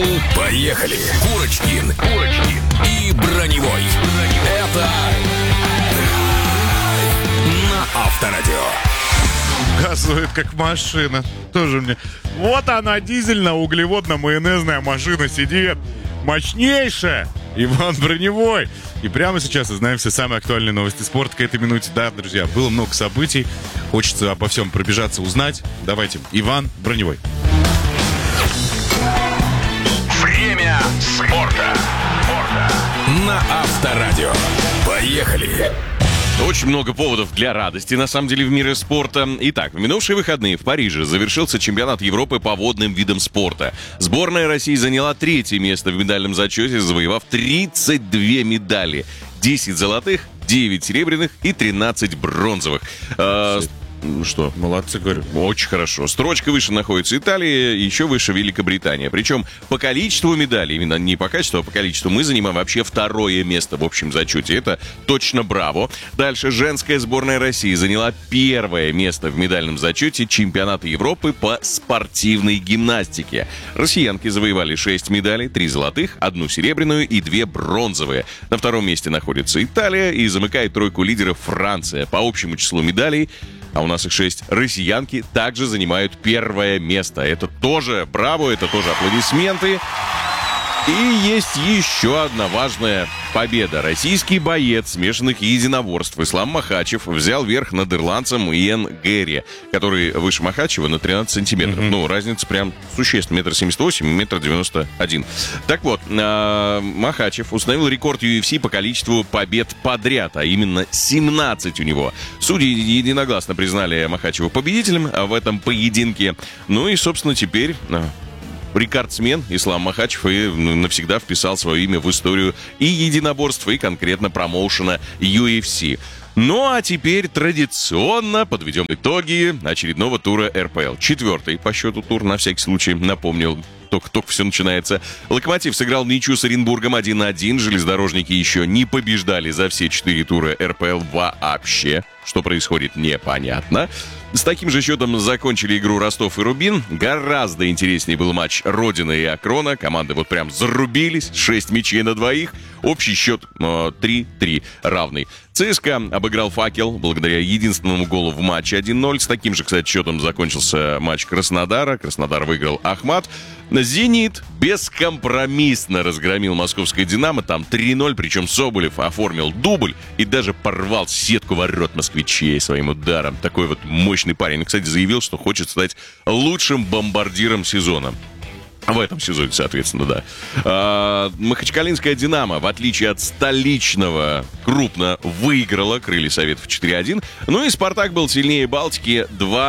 Поехали! Курочкин и Броневой. Это на Авторадио. Газует как машина. Тоже мне. Вот она, дизельно-углеводно-майонезная машина сидит. Мощнейшая. Иван Броневой. И прямо сейчас узнаем все самые актуальные новости спорта к этой минуте. Да, друзья, было много событий. Хочется обо всем пробежаться, узнать. Давайте, Иван Броневой. Время спорта. На Авторадио. Поехали! Очень много поводов для радости, на самом деле, в мире спорта. Итак, в минувшие выходные в Париже завершился чемпионат Европы по водным видам спорта. Сборная России заняла 3-е место в медальном зачете, завоевав 32 медали. 10 золотых, 9 серебряных и 13 бронзовых. Что? Молодцы, говорю. Очень хорошо. Строчка выше находится Италия, еще выше Великобритания. Причем по количеству медалей, именно не по качеству, а по количеству, мы занимаем вообще 2-е место в общем зачете. Это точно браво. Дальше женская сборная России заняла 1-е место в медальном зачете чемпионата Европы по спортивной гимнастике. Россиянки завоевали 6 медалей, 3 золотых, 1 серебряную и 2 бронзовые. На 2-м месте находится Италия и замыкает тройку лидеров Франция. По общему числу медалей, а у нас их 6, россиянки также занимают 1-е место. Это тоже браво, это тоже аплодисменты. И есть еще одна важная победа. Российский боец смешанных единоборств Ислам Махачев взял верх над ирландцем Иэн Гэри, который выше Махачева на 13 сантиметров. Ну, разница прям существенная. 1,78 м и 1,91 м. Так вот, Махачев установил рекорд UFC по количеству побед подряд, а именно 17 у него. Судьи единогласно признали Махачева победителем в этом поединке. Ну и, собственно, теперь... рекордсмен Ислам Махачев и навсегда вписал свое имя в историю и единоборства, и конкретно промоушена UFC. Ну а теперь традиционно подведем итоги очередного тура РПЛ. 4-й по счету тур, на всякий случай, напомнил. Только все начинается. Локомотив сыграл ничью с Оренбургом 1-1. Железнодорожники еще не побеждали за все 4 тура РПЛ вообще. Что происходит, непонятно. С таким же счетом закончили игру Ростов и Рубин. Гораздо интереснее был матч Родина и Акрона. Команды вот прям зарубились. 6 мячей на 2. Общий счет 3-3 равный. ЦСКА обыграл Факел благодаря единственному голу в матче 1-0. С таким же, кстати, счетом закончился матч Краснодара. Краснодар выиграл Ахмат. «Зенит» бескомпромиссно разгромил московское «Динамо». Там 3-0, причем Соболев оформил дубль и даже порвал сетку ворот москвичей своим ударом. Такой вот мощный парень. Он, кстати, заявил, что хочет стать лучшим бомбардиром сезона. В этом сезоне, соответственно, да. Махачкалинская «Динамо», в отличие от столичного, крупно выиграла «Крылья Советов» 4-1. Ну и «Спартак» был сильнее «Балтики»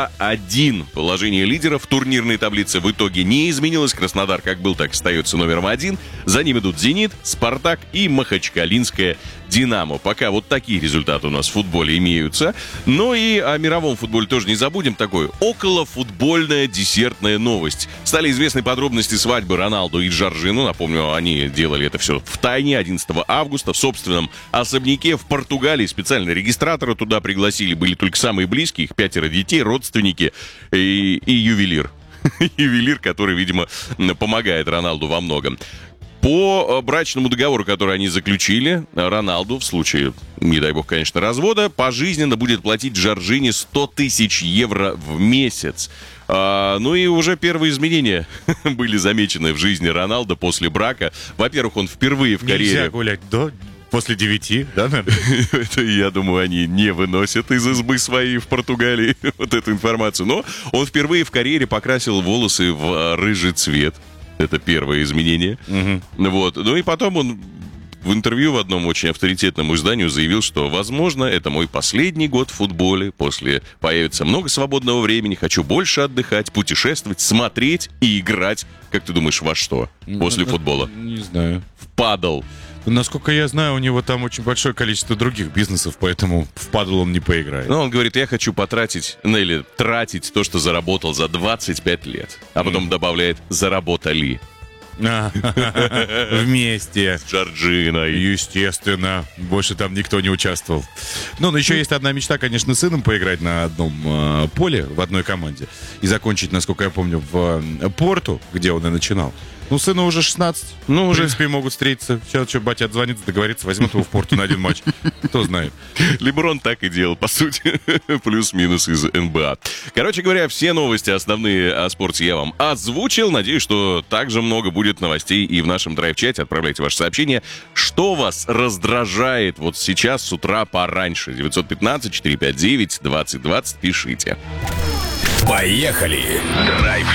2-1. Положение лидера в турнирной таблице в итоге не изменилось. Краснодар как был, так и остается номером 1. За ним идут «Зенит», «Спартак» и Махачкалинская «Динамо». Пока вот такие результаты у нас в футболе имеются. Ну и о мировом футболе тоже не забудем. Такой околофутбольная десертная новость. Стали известны подробности свадьбы Роналду и Джорджино. Напомню, они делали это все в тайне 11 августа в собственном особняке в Португалии. Специально регистратора туда пригласили. Были только самые близкие, их 5 детей, родственники и ювелир. Ювелир, который, видимо, помогает Роналду во многом. По брачному договору, который они заключили, Роналду в случае, не дай бог, конечно, развода, пожизненно будет платить Джорджине 100 тысяч евро в месяц. Ну и уже первые изменения были замечены в жизни Роналду после брака. Во-первых, он впервые в карьере... Нельзя гулять после 9, да, наверное? Это, я думаю, они не выносят из избы своей в Португалии вот эту информацию. Но он впервые в карьере покрасил волосы в рыжий цвет. Это первое изменение. Вот. Ну и потом он в интервью в одном очень авторитетном изданию заявил, что, возможно, это мой последний год в футболе. После появится много свободного времени. Хочу больше отдыхать, путешествовать, смотреть и играть. Как ты думаешь, во что после футбола? Не знаю. В падл. Насколько я знаю, у него там очень большое количество других бизнесов, поэтому в падл он не поиграет. Ну, он говорит, я хочу потратить, ну, или тратить то, что заработал за 25 лет. А потом добавляет, заработали. Вместе. С Джорджиной. Естественно. Больше там никто не участвовал. Ну, но еще есть одна мечта, конечно, с сыном поиграть на одном поле в одной команде. И закончить, насколько я помню, в Порту, где он и начинал. Ну, сыну уже 16. Ну, В уже. принципе, могут встретиться. Сейчас что, батя отзвонится, договорится, возьмет его в Порту на один матч. Кто знает. Леброн так и делал, по сути. Плюс-минус из НБА. Короче говоря, все новости основные о спорте я вам озвучил. Надеюсь, что также много будет новостей и в нашем драйв-чате. Отправляйте ваши сообщения. Что вас раздражает вот сейчас с утра пораньше? 915-459-2020. Пишите. Поехали! Драйв